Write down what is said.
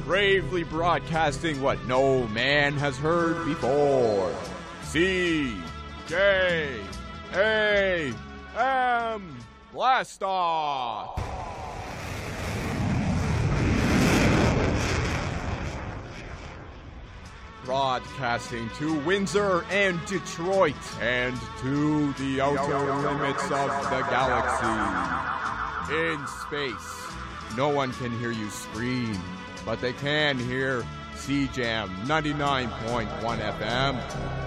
bravely broadcasting what no man has heard before. CJAM Blast Off! Broadcasting to Windsor and Detroit and to the outer limits of the galaxy. In space, no one can hear you scream, but they can hear CJAM 99.1 FM.